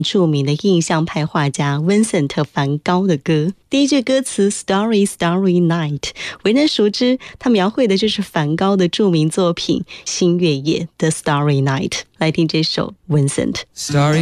著名的印象派画家温森特·梵高的歌。第一句歌词 Starry Starry Night 为人熟知，它描绘的就是梵高的著名作品《星月夜》The Starry Night。来听这首 Vincent。